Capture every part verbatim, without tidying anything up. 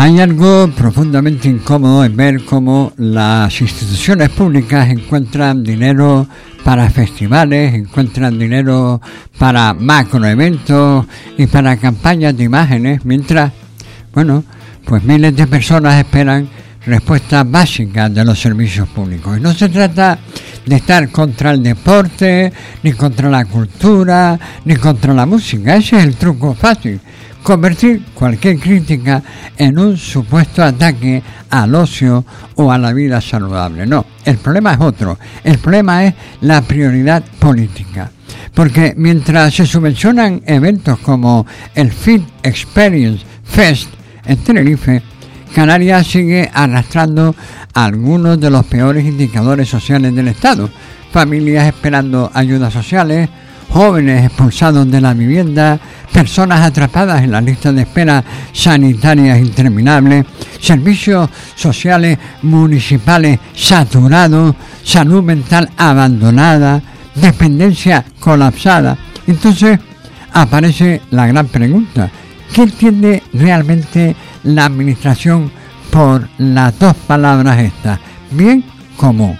Hay algo profundamente incómodo en ver cómo las instituciones públicas encuentran dinero para festivales, encuentran dinero para macroeventos y para campañas de imágenes, mientras, bueno, pues miles de personas esperan respuestas básicas de los servicios públicos. Y no se trata de estar contra el deporte, ni contra la cultura, ni contra la música. Ese es el truco fácil. Convertir cualquier crítica en un supuesto ataque al ocio o a la vida saludable. No, el problema es otro. El problema es la prioridad política. Porque mientras se subvencionan eventos como el Fit Experience Fest en Tenerife, Canarias sigue arrastrando algunos de los peores indicadores sociales del Estado. Familias esperando ayudas sociales, jóvenes expulsados de la vivienda, personas atrapadas en las listas de espera sanitarias interminables, servicios sociales municipales saturados, salud mental abandonada, dependencia colapsada. Entonces aparece la gran pregunta: ¿qué entiende realmente la administración por las dos palabras estas, bien común?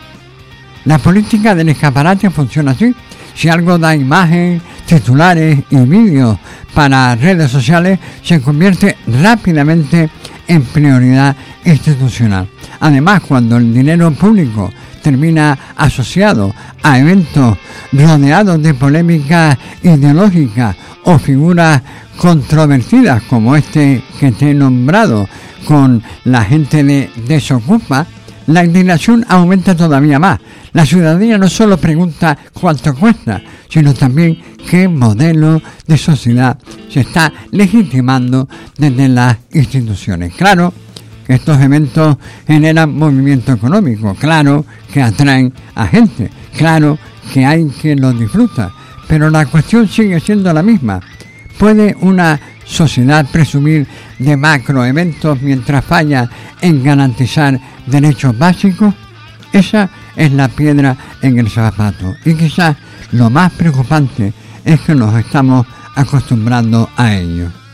La política del escaparate funciona así. Si algo da imagen, titulares y vídeos para redes sociales, se convierte rápidamente en prioridad institucional. Además, cuando el dinero público termina asociado a eventos rodeados de polémicas ideológicas o figuras controvertidas como este que te he nombrado con la gente de Desocupa, la indignación aumenta todavía más. La ciudadanía no solo pregunta cuánto cuesta, sino también qué modelo de sociedad se está legitimando desde las instituciones. Claro que estos eventos generan movimiento económico, claro que atraen a gente, claro que hay quien los disfruta, pero la cuestión sigue siendo la misma. ¿Puede una sociedad presumir de macroeventos mientras falla en garantizar derechos básicos? Esa es la piedra en el zapato. Y quizás lo más preocupante es que nos estamos acostumbrando a ello.